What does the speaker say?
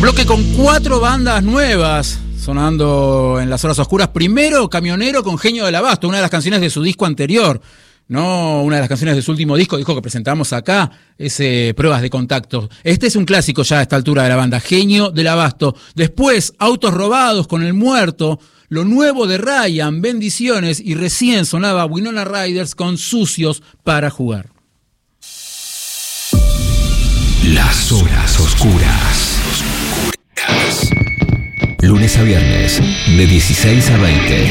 bloque con 4 bandas nuevas sonando en las horas oscuras. Primero, Camionero con Genio del Abasto, una de las canciones de su disco anterior, no una de las canciones de su último disco que presentamos acá, es Pruebas de Contacto. Este es un clásico ya a esta altura de la banda, Genio del Abasto. Después, Autos Robados con El Muerto, lo nuevo de Ryan, Bendiciones, y recién sonaba Winona Riders con Sucios para Jugar. Las horas oscuras. Lunes a viernes, de 16 a 20.